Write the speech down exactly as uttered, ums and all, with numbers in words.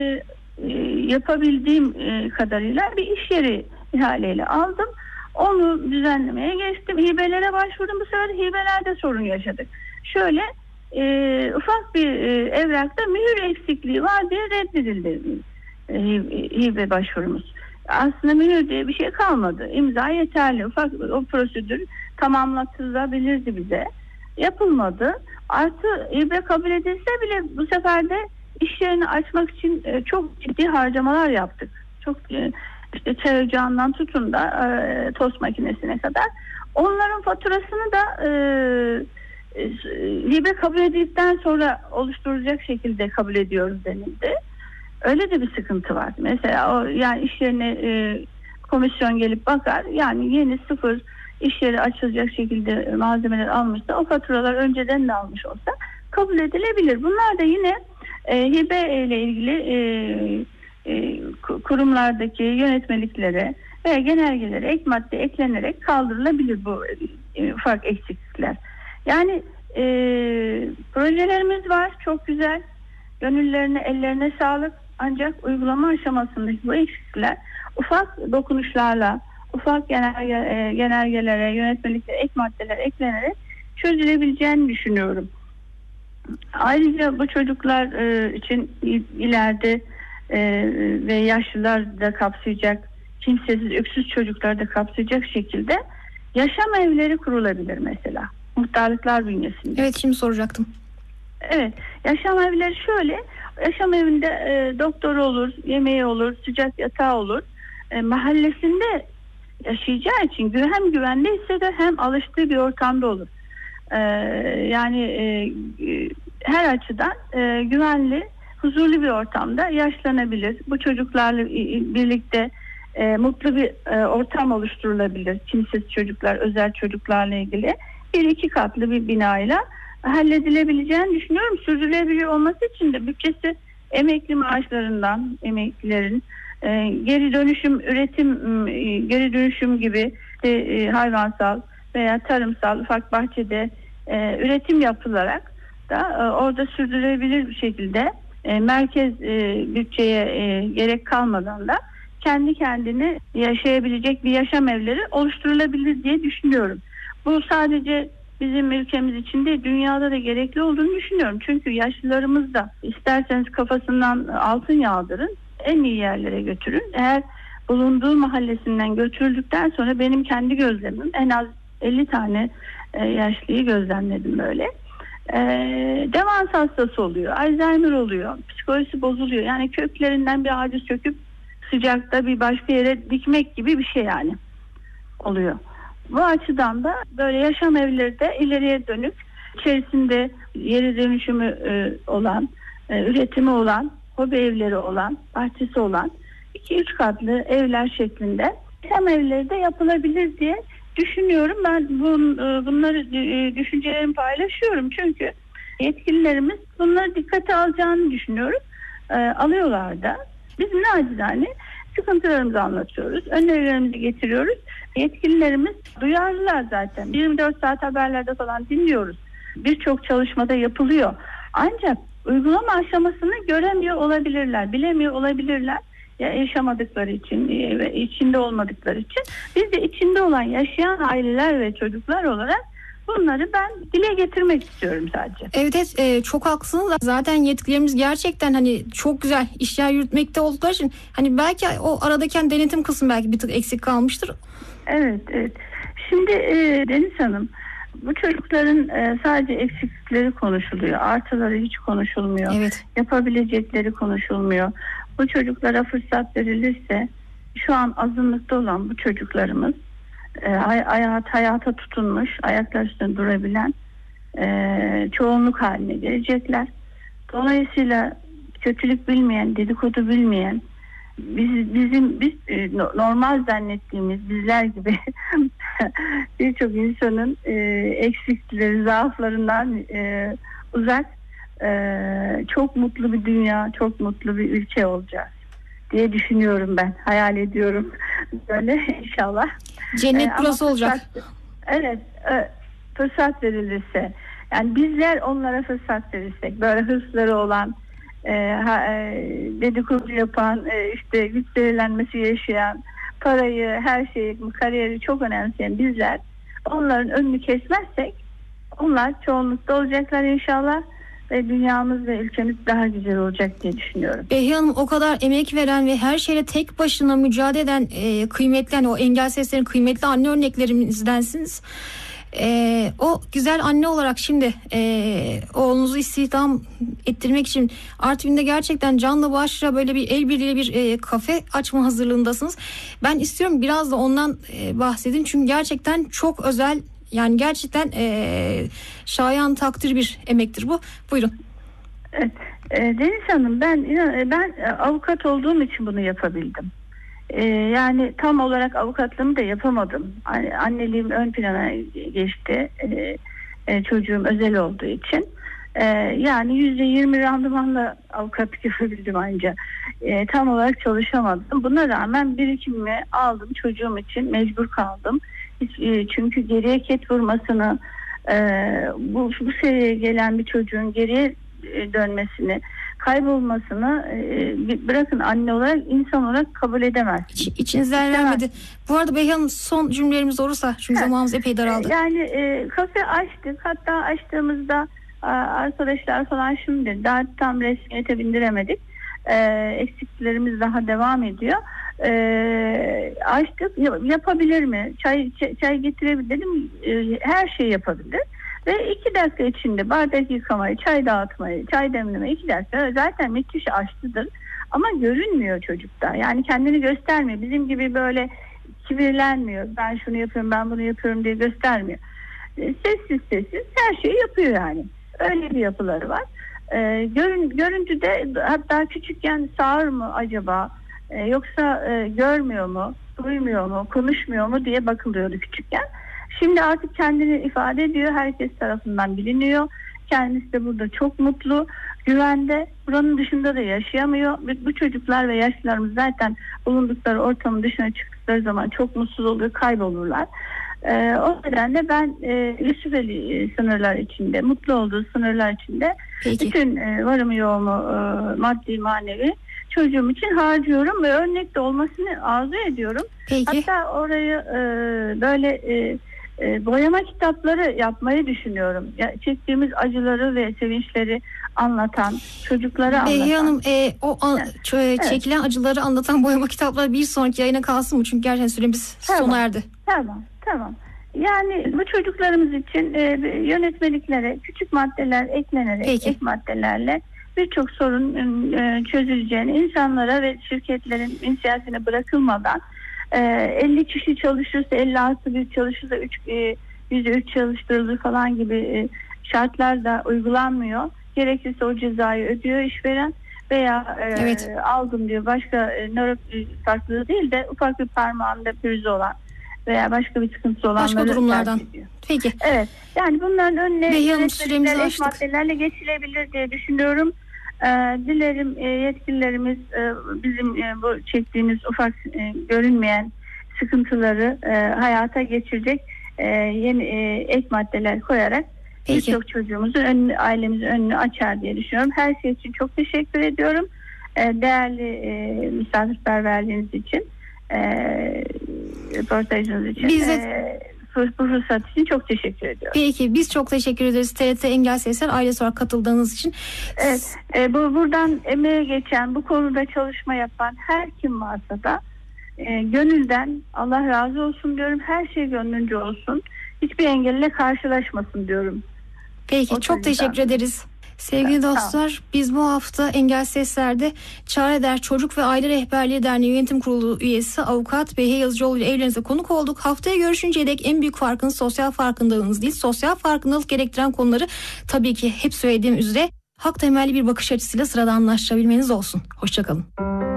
yapabildiğim kadarıyla bir iş yeri ihaleyle aldım. Onu düzenlemeye geçtim. Hibelere başvurdum. Bu sefer hibelerde sorun yaşadık. Şöyle e, ufak bir e, evrakta mühür eksikliği var diye reddedildi e, hibe başvurumuz. Aslında mühür diye bir şey kalmadı. İmza yeterli. Ufak o prosedür tamamlatılabilirdi bize. Yapılmadı. Artı hibe kabul edilse bile bu sefer de iş yerini açmak için e, çok ciddi harcamalar yaptık. Çok e, işte çay ocağından tutun da e, tost makinesine kadar. Onların faturasını da e, e, hibe kabul edildikten sonra oluşturacak şekilde kabul ediyoruz denildi. Öyle de bir sıkıntı var. Mesela o yani iş yerine e, komisyon gelip bakar. Yani yeni sıfır iş yeri açılacak şekilde malzemeler almışsa o faturalar önceden de almış olsa kabul edilebilir. Bunlar da yine e, hibe ile ilgili e, e, kurumlardaki yönetmeliklere veya genelgelere ek madde eklenerek kaldırılabilir bu e, ufak eksiklikler. Yani e, projelerimiz var, çok güzel. Gönüllerine, ellerine sağlık. Ancak uygulama aşamasındaki bu eksiklikler ufak dokunuşlarla, ufak genelge, e, genelgelere, yönetmeliklere, ek maddeler eklenerek çözülebileceğini düşünüyorum. Ayrıca bu çocuklar e, için ileride e, ve yaşlılar da kapsayacak, kimsesiz, öksüz çocuklar da kapsayacak şekilde yaşam evleri kurulabilir mesela. Muhtarlıklar bünyesinde. Evet, şimdi soracaktım. Evet, yaşam evleri şöyle, yaşam evinde e, doktoru olur, yemeği olur, sıcak yatağı olur. E, mahallesinde yaşayacağı için hem güvende hisseder hem alıştığı bir ortamda olur. E, yani e, her açıdan e, güvenli, huzurlu bir ortamda yaşlanabilir. Bu çocuklarla birlikte e, mutlu bir e, ortam oluşturulabilir. Kimsesiz çocuklar, özel çocuklarla ilgili bir iki katlı bir binayla halledilebileceğini düşünüyorum. Sürdürülebilir olması için de bütçesi emekli maaşlarından, emeklilerin e, geri dönüşüm, üretim, e, geri dönüşüm gibi e, hayvansal veya tarımsal ufak bahçede e, üretim yapılarak da e, orada sürdürülebilir bir şekilde e, merkez e, bütçeye e, gerek kalmadan da kendi kendini yaşayabilecek bir yaşam evleri oluşturulabilir diye düşünüyorum. Bu sadece bizim ülkemiz için de dünyada da gerekli olduğunu düşünüyorum. Çünkü yaşlılarımız da isterseniz kafasından altın yağdırın, en iyi yerlere götürün. Eğer bulunduğu mahallesinden götürüldükten sonra benim kendi gözlemim en az elli tane e, yaşlıyı gözlemledim böyle. E, demans hastası oluyor, Alzheimer oluyor, psikolojisi bozuluyor. Yani köklerinden bir ağacı söküp sıcakta bir başka yere dikmek gibi bir şey yani oluyor. Bu açıdan da böyle yaşam evleri de ileriye dönük, içerisinde yeri dönüşümü e, olan, e, üretimi olan, hobi evleri olan, bahçesi olan iki üç katlı evler şeklinde yaşam evleri de yapılabilir diye düşünüyorum. Ben bun, e, bunları e, düşüncelerimi paylaşıyorum çünkü yetkililerimiz bunları dikkate alacağını düşünüyorum. E, alıyorlar da. Biz nacizane sıkıntılarımızı anlatıyoruz. Önerilerimizi getiriyoruz. Yetkililerimiz duyarlılar zaten. yirmi dört saat haberlerde falan dinliyoruz. Birçok çalışmada yapılıyor. Ancak uygulama aşamasını göremiyor olabilirler, bilemiyor olabilirler. Ya yaşamadıkları için ve içinde olmadıkları için. Biz de içinde olan yaşayan aileler ve çocuklar olarak bunları ben dile getirmek istiyorum sadece. Evet, evet e, çok haklısınız. Zaten yetkilerimiz gerçekten hani çok güzel işler yürütmekte oldukları için hani belki o aradaki hani denetim kısmı belki bir tık eksik kalmıştır. Evet, evet. Şimdi e, Deniz Hanım, bu çocukların e, sadece eksiklikleri konuşuluyor. Artıları hiç konuşulmuyor. Evet. Yapabilecekleri konuşulmuyor. Bu çocuklara fırsat verilirse şu an azınlıkta olan bu çocuklarımız e, hayat, hayata tutunmuş, ayaklar üstünde durabilen e, çoğunluk haline gelecekler. Dolayısıyla kötülük bilmeyen, dedikodu bilmeyen, Biz, bizim biz e, normal zannettiğimiz bizler gibi birçok insanın e, eksiklikleri, zaaflarından e, uzak, e, çok mutlu bir dünya, çok mutlu bir ülke olacağız diye düşünüyorum ben. Hayal ediyorum böyle inşallah. Cennet e, burası olacak. Evet, e, fırsat verilirse, yani bizler onlara fırsat verirsek, böyle hırsları olan, e, ha, e, dedikodu yapan, e, işte güç zehirlenmesi yaşayan, parayı, her şeyi, kariyeri çok önemseyen bizler onların önünü kesmezsek onlar çoğunlukta olacaklar inşallah ve dünyamız ve ülkemiz daha güzel olacak diye düşünüyorum. Behiye Hanım, o kadar emek veren ve her şeyle tek başına mücadele eden e, kıymetli, hani o engel seslerin kıymetli anne örneklerimizdensiniz. E, o güzel anne olarak şimdi e, oğlunuzu istihdam ettirmek için Artvin'de gerçekten canla başla böyle bir el birliğiyle bir e, kafe açma hazırlığındasınız. Ben istiyorum biraz da ondan e, bahsedin çünkü gerçekten çok özel, yani gerçekten e, şayan takdir bir emektir bu. Buyurun. Evet, e, Deniz Hanım, ben ben avukat olduğum için bunu yapabildim. E, yani tam olarak avukatlığımı da yapamadım. Anneliğim ön plana geçti. E, e, çocuğum özel olduğu için. E, yani yüzde yirmi randımanla avukatlık yapabildim ancak. E, tam olarak çalışamadım. Buna rağmen birikimimi aldım. Çocuğum için mecbur kaldım. E, çünkü geriye ket vurmasını, e, bu, bu seviyeye gelen bir çocuğun geriye dönmesini, kaybolmasını e, bırakın anne olarak, insan olarak kabul edemez. İç, içinizden vermedi. Bu arada Behiye Hanım, son cümlelerimiz olursa çünkü zamanımız epey daraldı. Yani e, kafe açtık. Hatta açtığımızda a, arkadaşlar falan şimdi daha tam resmiyete bindiremedik. E, eksiklerimiz daha devam ediyor. E, açtık. Yapabilir mi? Çay, çay, çay getirebilir dedim. E, her şeyi yapabilir. Ve iki dakika içinde bardak yıkamayı, çay dağıtmayı, çay demlemeyi iki dakika zaten müthiş aşçıdır. Ama görünmüyor çocukta. Yani kendini göstermiyor. Bizim gibi böyle kibirlenmiyor. Ben şunu yapıyorum, ben bunu yapıyorum diye göstermiyor. Sessiz sessiz her şeyi yapıyor yani. Öyle bir yapıları var. Ee, görün, görüntüde hatta küçükken sağır mı acaba? Ee, yoksa e, görmüyor mu, duymuyor mu, konuşmuyor mu diye bakılıyordu küçükken. Şimdi artık kendini ifade ediyor. Herkes tarafından biliniyor. Kendisi de burada çok mutlu, güvende. Buranın dışında da yaşayamıyor. Bu çocuklar ve yaşlılarımız zaten bulundukları ortamın dışına çıktıkları zaman çok mutsuz oluyor, kaybolurlar. Ee, o nedenle ben e, Yusufeli sınırlar içinde, mutlu olduğu sınırlar içinde Peki. bütün e, varımı yoğumu e, maddi manevi çocuğum için harcıyorum ve örnek de olmasını arzu ediyorum. Peki. Hatta orayı e, böyle e, e, boyama kitapları yapmayı düşünüyorum. Ya, çektiğimiz acıları ve sevinçleri anlatan, çocuklara anlatan. Behiye Hanım, e, o an, evet. çekilen evet. acıları anlatan boyama kitapları bir sonraki yayına kalsın mı? Çünkü gerçekten süremiz tamam. sona erdi. Tamam, tamam. Yani bu çocuklarımız için e, yönetmeliklere küçük maddeler eklenerek, Peki. ek maddelerle birçok sorun e, çözüleceğini, insanlara ve şirketlerin inisiyatifine bırakılmadan e, elli kişi çalışırsa, elli altı bir çalışırsa yüzde üç çalıştırılır falan gibi e, şartlar da uygulanmıyor. Gerekirse o cezayı ödüyor işveren veya e, evet. aldım diyor, başka e, nöro farklılığı değil de ufak bir parmağında pürüzü olan veya başka bir sıkıntısı olanları başka durumlardan. Peki. Evet. Yani bunların önüne yönetmelikler, maddelerle geçilebilir diye düşünüyorum. Ee, dilerim e, yetkililerimiz e, bizim e, bu çektiğimiz ufak e, görünmeyen sıkıntıları e, hayata geçirecek e, yeni e, ek maddeler koyarak birçok çocuğumuzun önünü, ailemizin önünü açar diye düşünüyorum. Her şey için çok teşekkür ediyorum. E, değerli e, misafirperverliğiniz için, e, röportajınız için. Biz de... e, bu fırsat için çok teşekkür ediyorum. Peki, biz çok teşekkür ederiz T R T Engel Sesler ailesi olarak katıldığınız için. Evet, e, bu buradan emeğe geçen, bu konuda çalışma yapan her kim varsa da e, gönülden Allah razı olsun diyorum. Her şey gönlünce olsun. Hiçbir engelle karşılaşmasın diyorum. Peki, o çok yüzden. Teşekkür ederiz. Sevgili evet, dostlar, tamam. Biz bu hafta Engel Sesler'de Çareder Çocuk ve Aile Rehberliği Derneği Yönetim Kurulu üyesi avukat Behiye Yazıcıoğlu ile evlerinize konuk olduk. Haftaya görüşünceye dek en büyük farkınız sosyal farkındalığınız değil, sosyal farkındalık gerektiren konuları tabii ki hep söylediğim üzere hak temelli bir bakış açısıyla sıradanlaştırabilmeniz olsun. Hoşçakalın.